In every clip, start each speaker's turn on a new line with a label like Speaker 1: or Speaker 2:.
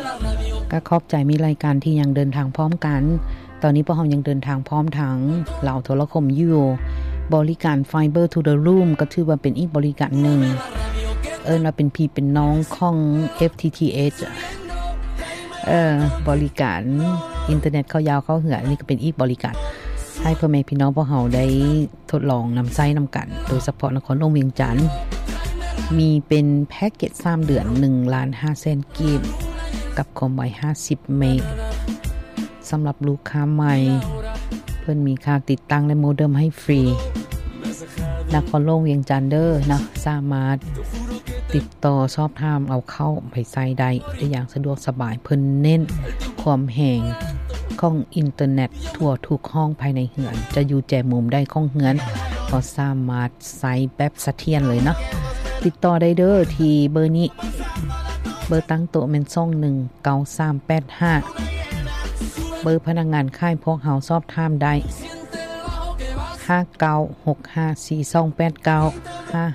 Speaker 1: ก็ขอบใจมีรายการที่ยังเดินทางพร้อมกันตอนนี้พวกเรายังเดินทางพร้อมทั้งเหล่าโทรคมอยู่บริการ Fiber to the Room ก็ถือว่าเป็นอีกบริการหนึ่งว่าเป็นพี่เป็นน้องของ FTTH บริการอินเทอร์เน็ตเข้ายาวเข้าเหือนี่ก็เป็นอีกบริการให้พ่อแม่พี่น้องพวกเราได้ทดลองนำใช้นำกันโดยเฉพาะนครหลวงเวียงจันทน์มีเป็นแพ็กเกจ3เดือน 1,500,000 กีบกับความไว50 เมกสำหรับลูกค้าใหม่เพิ่นมีค่าติดตั้งและโมเด็มให้ฟรีนครหลวงเวียงจันทน์เด้อนะสามารถติดต่อสอบถามเอาเข้าไปใช้ได้อย่างสะดวกสบายเพิ่นเน้นความแห่งของอินเทอร์เน็ตทั่วทุกห้องภายในเฮือนจะอยู่แจมุมได้ของเฮือนก็สามารถใช้แบบเสถียรเลยเนาะติดต่อได้เด้อที่เบอร์นี้เบอร์ตั้งโต๊ะแม่น219385เบอร์พนักงานค่ายพวกเฮาสอบถามได้59654289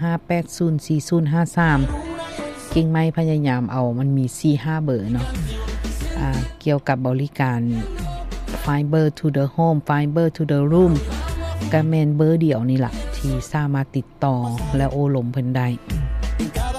Speaker 1: 55804053กิ่งไม้พยายามเอามันมี 4-5 เบอร์เนาะเกี่ยวกับบริการ Fiber to the Home Fiber to the Room ก็แม่นเบอร์เดียวนี่ล่ะที่สามารถติดต่อและโอ้ลมเพิ่นได้